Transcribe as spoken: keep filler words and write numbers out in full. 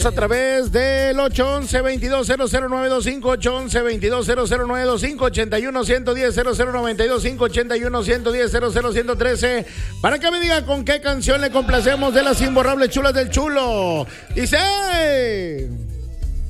A través del ocho once, veintidós cero cero nueve dos cinco, ocho once, veintidós cero cero nueve dos cinco, ochenta y uno, ciento diez, cero cero noventa y dos, cinco, ochenta y uno, ciento diez, cero cero, ciento trece, para que me diga con qué canción le complacemos de las imborrables chulas del chulo. Dice...